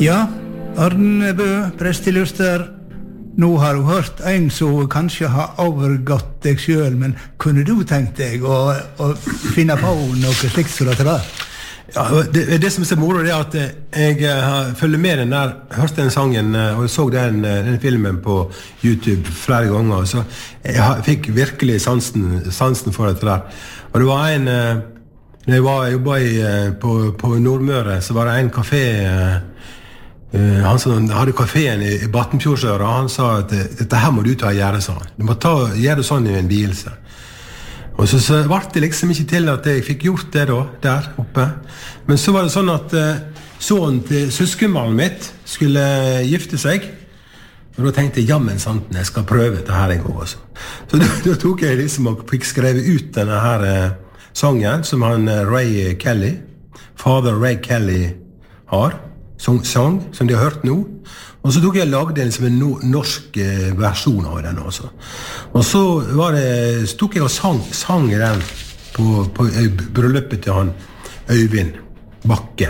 Ja, Arnebø, presteluster. Nå har du hørt en som kanskje har overgått deg selv, men kunne du tenkt deg å finne på noe slikt som dette der? Ja, det som er så moro er at jeg følger med den der, hørte den sangen og så den filmen på YouTube flere ganger, så jeg fikk virkelig sansen for dette der. Og det var når jeg jobbet på Nordmøre, så var det en kafé, han som hadde kaféen i Battenfjordsøra, han sa at dette her må du ta og gjøre sånn. Du må gjøre det sånn i en vielse. Og så var det liksom ikke til at jeg fikk gjort det da, der oppe. Men så var det sånn at sønnen til søskenbarnet mitt skulle gifte seg. Og da tenkte jeg, jammen sant, jeg skal prøve dette her en gang også. Så da tok jeg liksom og fikk skrevet ut denne her sangen som han Ray Kelly, Father Ray Kelly har, sang som de har hørt nå. Og så tok jeg og lagde en norsk versjon av den også. Og så tok jeg og sang den på bryllupet til han Øyvind Bakke,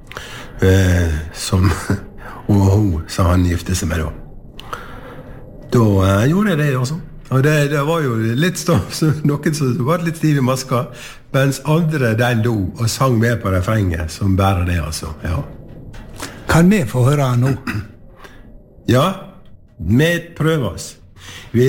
og hun sa han gifte seg med da. Da gjorde jeg det også. Og det var jo litt noen som var litt stiv i maska, mens andre den lo og sang med på refrenget, som bærer det altså, ja. Kan vi få høre nå? Ja, vi prøver oss.